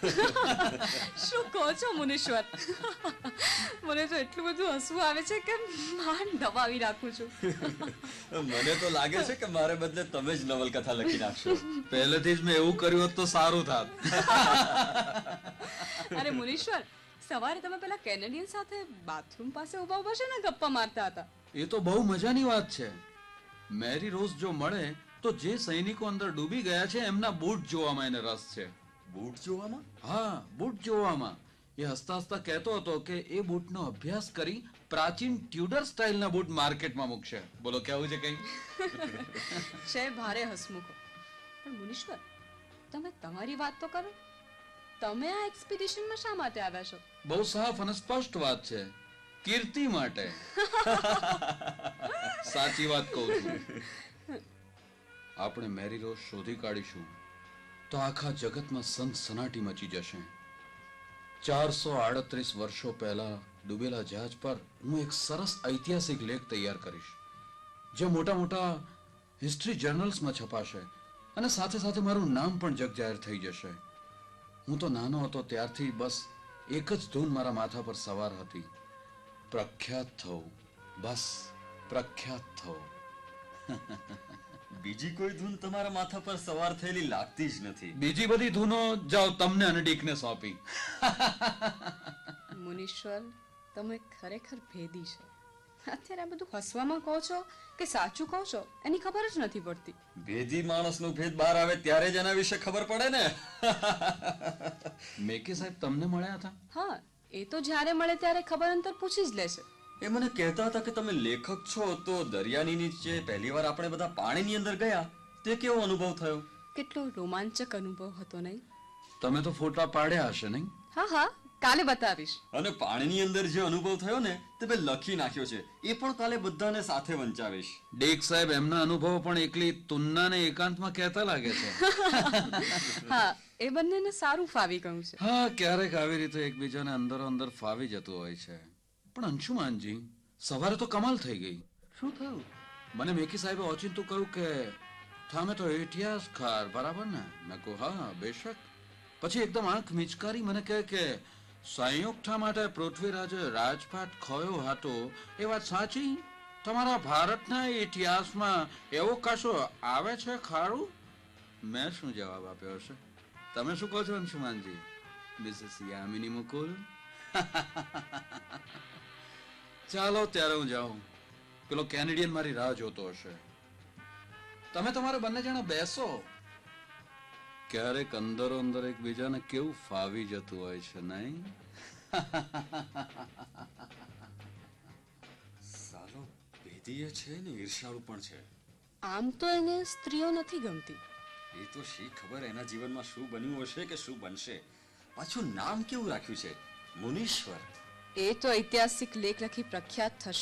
શું કહો છો મુનીશ્વર? મને તો એટલું બધું હસવું આવે છે કે માંડ દબાવી રાખું છું. મને તો લાગે છે કે મારે બદલે તમે જ નવલકથા લખી નાખશો. પહેલેથી જ મેં એવું કર્યું હોત તો સારું થાત. અરે મુનીશ્વર, સવારે તમે પેલા કેનેડિયન સાથે બાથરૂમ પાસે ઉભા ઉભા છે ને ગપ્પા મારતા હતા. એ તો બહુ મજાની વાત છે. મેરી રોઝ જો મળે તો જે સૈનિકો અંદર ડૂબી ગયા છે એમના બૂટ જોવામાં એને રસ છે. બૂટ જોવામાં? હા, બૂટ જોવામાં. એ હસતા હસતા કહેતો હતો કે એ બૂટનો અભ્યાસ કરી પ્રાચીન ટ્યુડર સ્ટાઇલના બૂટ માર્કેટમાં મૂકશે. બોલો કેવું છે કઈ? છે ભારે હસમુખો. પણ મુનીશ્વર, તમે તમારી વાત તો કરો. તમે આ એક્સપિડિશનમાં શા માટે આવ્યા છો? બહુ સાફ અને સ્પષ્ટ વાત છે. કીર્તિ માટે. સાચી વાત કહું છું. આપણે મેરી રોઝ શોધી કાઢીશું તો આખા જગતમાં સનસનાટી મચી જશે. 438 વર્ષો પહેલા ડૂબેલા જહાજ પર હું એક સરસ ઐતિહાસિક લેખ તૈયાર કરીશ, જે મોટા મોટા હિસ્ટ્રી જર્નલ્સમાં છપાશે અને સાથે સાથે મારું નામ પણ જગજાહેર થઈ જશે. હું તો નાનો હતો ત્યારથી બસ એક જ ધૂન મારા માથા પર સવાર હતી: પ્રખ્યાત થવું, બસ પ્રખ્યાત થવું. બીજી કોઈ ધૂન તમારા માથા પર સવાર થયેલી લાગતી જ નથી. બીજી બધી ધૂનો જાઓ તમને અને ડીકને સોંપી. મુનીશ્વર, તમે ખરેખર ભેદી છો. અત્યારે આ બધું હસવામાં કહો છો કે સાચું કહો છો એની ખબર જ નથી પડતી. ભેદી માણસનો ભેદ બહાર આવે ત્યારે જ એના વિશે ખબર પડે ને. મેકે સાહેબ તમને મળ્યા હતા? હા, એ તો જ્યારે મળે ત્યારે ખબર અંતર પૂછી જ લેશે. એ મને કહેતા હતા કે તમે લેખક છો, તો દરિયાની નીચે પહેલીવાર આપણે બધા પાણીની અંદર ગયા તે કેવો અનુભવ થયો? કેટલો રોમાંચક અનુભવ હતો, નહીં? તમે તો ફોટા પાડ્યા હશે, નહીં? હા હા, કાલે બતાવીશ. અને પાણીની અંદર જે અનુભવ થયો ને તે મેં લખી નાખ્યો છે. એ પણ કાલે બધાને સાથે વંચાવીશ. ડેક સાહેબ એમના અનુભવો પણ એકલી તુન્નાને એકાંતમાં કહેતા લાગે છે. હા, એ બંનેને સારું ફાવી ગયું છે. હા, ક્યારેક આવી રીતે એકબીજાને અંદરો અંદર ફાવી જતું હોય છે. પણ અંશુમાનજી, સવારે તો કમાલ થઈ ગઈ. શું થયું? મને મેકી સાહેબે ઓચિંતું કહ્યું કે તમે તો ઇતિહાસકાર, બરાબર ને? મેં કહું હા બેશક. પછી એકદમ આંખ મિચકારી મને કહે કે સંયુક્ત માટે પૃથ્વીરાજે રાજપાટ ખોયો હતો એ વાત સાચી? તમારા ભારતના ઇતિહાસમાં એવું કશું આવે છે ખરું? મેં શું જવાબ આપ્યો હશે? તમે શું કહો છો અંશુમાનજી? મિસિસ યામિની મુકુલ. ચાલો ત્યારે હું જાઉં. પેલો કેનેડિયન મારી રાહ જોતો હશે. તમે તમારે બંને જણા બેસો. ક્યારેક અંદરો અંદર એકબીજાને કેવું ફાવી જતું હોય છે, નહીં? સાલો ભેદીય છે ને ઈર્ષાળુ પણ છે. આમ તો એને સ્ત્રીઓ નથી ગમતી. એ તો શી ખબર એના જીવનમાં શું બન્યું હશે કે શું બનશે. પાછું નામ કેવું રાખ્યું છે, મુનીશ્વર. એ તો ઐતિહાસિક લેખ લખી પ્રખ્યાત થશે.